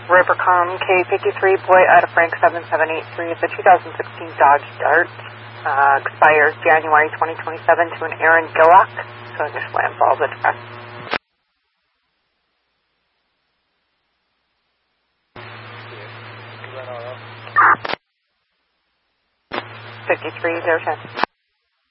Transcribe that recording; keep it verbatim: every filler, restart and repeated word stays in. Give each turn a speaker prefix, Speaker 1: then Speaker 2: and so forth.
Speaker 1: Rivercom K fifty-three, boy out of Frank seven seven eight three. It's a two thousand sixteen Dodge Dart. Uh, expires January twenty twenty-seven to an Aaron Gillock. So I just landfall the address. fifty-three, zero ten.